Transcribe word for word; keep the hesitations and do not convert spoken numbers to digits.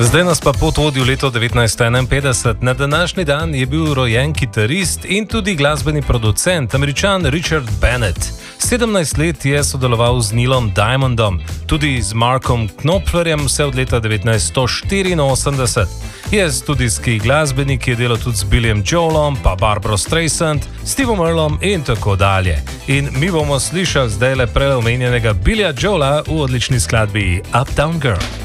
Zdaj nas pa pot vodi v leto devetnajststo enainpetdeset. Na današnji dan je bil rojen kitarist in tudi glasbeni producent, Američan Richard Bennett. sedemnajst let je sodeloval z Neilom Diamondom, tudi z Markom Knopflerjem vse od leta devetnajststo štiriinosemdeset. Je studijski glasbenik, ki je delal tudi z Billyjem Joelom, pa Barbro Streisand, Stevom Earlom in tako dalje. In mi bomo slišali zdaj le prej omenjenega Billyja Joela v odlični skladbi Uptown Girl.